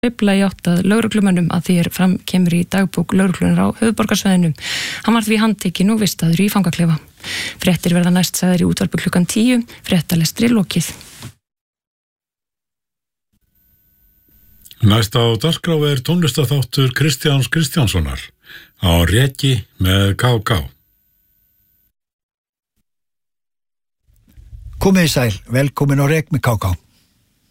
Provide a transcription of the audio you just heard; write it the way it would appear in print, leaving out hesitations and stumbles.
sveifla í átt að lögreglumönnum að því fram kemur í dagbók lögreglunar á höfuðborgarsvæðinu. Hann var því handtekinn og vistaður í fangaklefa. Fréttir verða næst sagðar í útvarpi klukkan 10, fréttalestri lokið. Næst á dagskrá tónlistaþáttur Kristjáns Kristjánssonar á Reki með KK. Komið í sæl, velkomin á Rek með KK.